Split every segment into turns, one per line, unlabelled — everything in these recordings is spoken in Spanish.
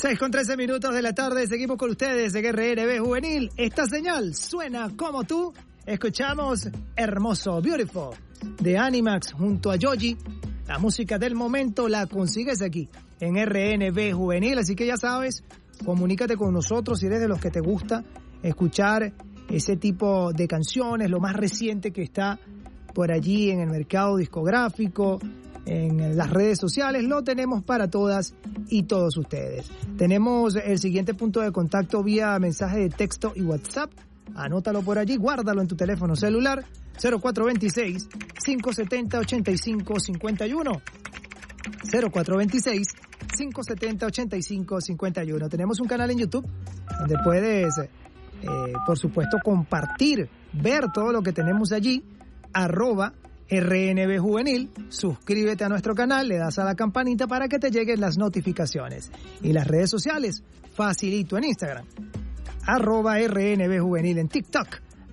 6:13 de la tarde, seguimos con ustedes en RNB Juvenil. Esta señal suena como tú. Escuchamos Hermoso, Beautiful, de Animax junto a Yoji. La música del momento la consigues aquí en RNB Juvenil, así que ya sabes, comunícate con nosotros si eres de los que te gusta escuchar ese tipo de canciones, lo más reciente que está por allí en el mercado discográfico, en las redes sociales, lo tenemos para todas y todos ustedes. Tenemos el siguiente punto de contacto vía mensaje de texto y WhatsApp. Anótalo por allí, guárdalo en tu teléfono celular, 0426-570-8551. 0426-570-8551. Tenemos un canal en YouTube donde puedes, por supuesto, compartir, ver todo lo que tenemos allí, @RNB Juvenil, suscríbete a nuestro canal, le das a la campanita para que te lleguen las notificaciones. Y las redes sociales, facilito en Instagram, @RNB Juvenil, en TikTok,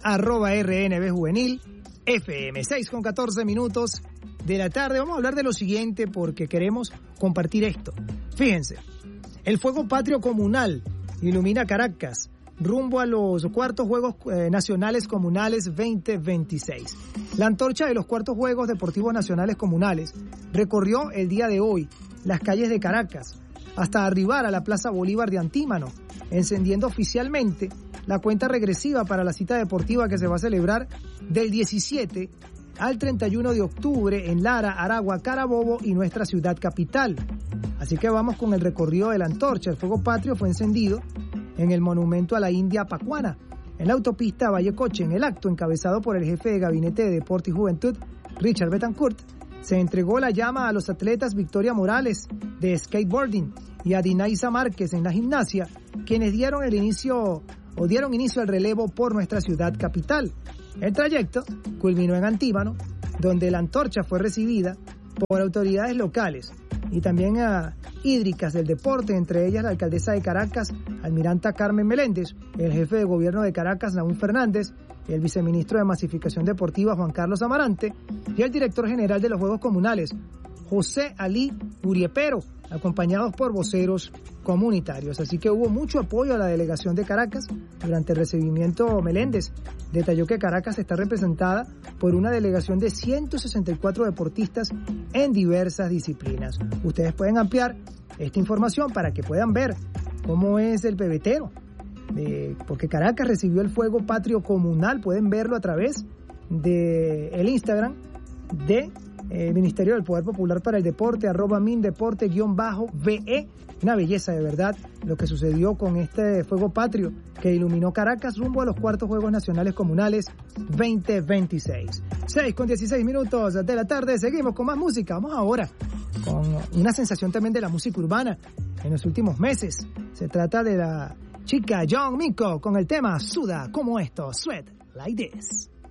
@RNB Juvenil, FM. 6:14 de la tarde. Vamos a hablar de lo siguiente porque queremos compartir esto. Fíjense, el fuego patrio comunal ilumina Caracas rumbo a los cuartos Juegos Nacionales Comunales 2026. La antorcha de los cuartos Juegos Deportivos Nacionales Comunales recorrió el día de hoy las calles de Caracas hasta arribar a la Plaza Bolívar de Antímano, encendiendo oficialmente la cuenta regresiva para la cita deportiva que se va a celebrar del 17 al 31 de octubre en Lara, Aragua, Carabobo y nuestra ciudad capital. Así que vamos con el recorrido de la antorcha. El fuego patrio fue encendido en el monumento a la India Pacuana, en la autopista Vallecoche. En el acto, encabezado por el jefe de Gabinete de Deporte y Juventud, Richard Betancourt, se entregó la llama a los atletas Victoria Morales de skateboarding y a Dinaisa Márquez en la gimnasia, quienes dieron inicio al relevo por nuestra ciudad capital. El trayecto culminó en Antímano, donde la antorcha fue recibida por autoridades locales y también hídricas del deporte, entre ellas la alcaldesa de Caracas, almiranta Carmen Meléndez, el jefe de gobierno de Caracas, Naúm Fernández, el viceministro de Masificación Deportiva, Juan Carlos Amarante, y el director general de los Juegos Comunales, José Ali Uriepero, acompañados por voceros comunitarios. Así que hubo mucho apoyo a la delegación de Caracas. Durante el recibimiento, Meléndez detalló que Caracas está representada por una delegación de 164 deportistas en diversas disciplinas. Ustedes pueden ampliar esta información para que puedan ver cómo es el pebetero, porque Caracas recibió el fuego patrio comunal. Pueden verlo a través del Instagram de Ministerio del Poder Popular para el Deporte, @mindeporte_ve. Una belleza de verdad lo que sucedió con este fuego patrio que iluminó Caracas rumbo a los cuartos Juegos Nacionales Comunales 2026. 6:16 de la tarde, seguimos con más música. Vamos ahora con una sensación también de la música urbana en los últimos meses. Se trata de la chica Young Miko con el tema Suda como esto, Sweat Like This.